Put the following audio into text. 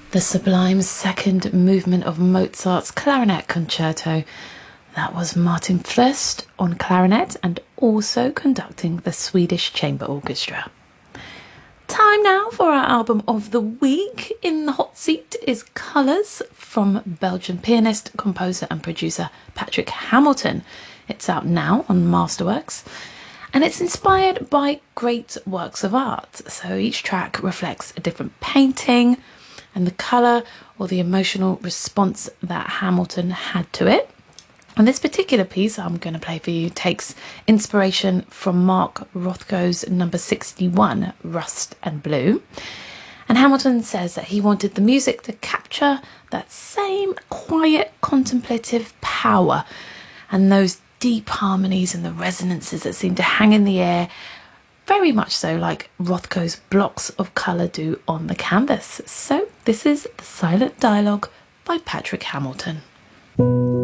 The sublime second movement of Mozart's Clarinet Concerto. That was Martin Fürst on clarinet and also conducting the Swedish Chamber Orchestra. Time now for our album of the week. In the hot seat is Colours from Belgian pianist, composer and producer Patrick Hamilton. It's out now on Masterworks and it's inspired by great works of art. So each track reflects a different painting and the colour or the emotional response that Hamilton had to it. And this particular piece I'm going to play for you takes inspiration from Mark Rothko's number 61, Rust and Blue. And Hamilton says that he wanted the music to capture that same quiet contemplative power and those deep harmonies and the resonances that seem to hang in the air, very much so like Rothko's blocks of colour do on the canvas. So this is The Silent Dialogue by Patrick Hamilton.